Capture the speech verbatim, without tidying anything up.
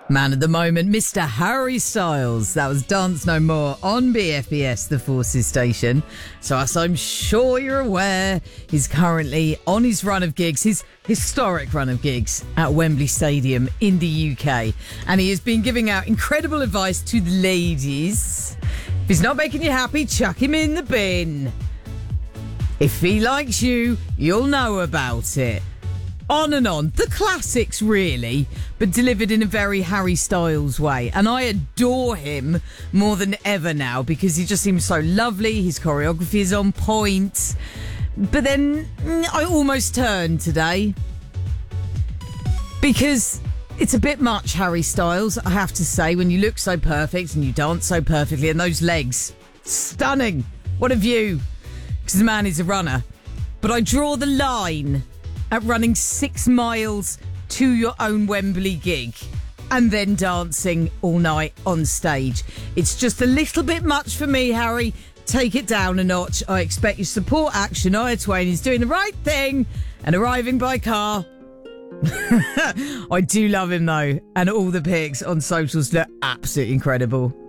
Man of the moment, Mister Harry Styles. That was Dance No More on B F B S, the Forces station. So as I'm sure you're aware, he's currently on his run of gigs, his historic run of gigs at Wembley Stadium in the U K. And he has been giving out incredible advice to the ladies. If he's not making you happy, chuck him in the bin. If he likes you, you'll know about it. On and on. The classics, really, but delivered in a very Harry Styles way. And I adore him more than ever now because he just seems so lovely. His choreography is on point. But then I almost turned today because it's a bit much, Harry Styles, I have to say, when you look so perfect and you dance so perfectly and those legs. Stunning. What a view. Because the man is a runner. But I draw the line at running six miles to your own Wembley gig and then dancing all night on stage. It's just a little bit much for me, Harry. Take it down a notch. I expect you support Act Shania Twain is doing the right thing and arriving by car. I do love him though, and all the pics on socials look absolutely incredible.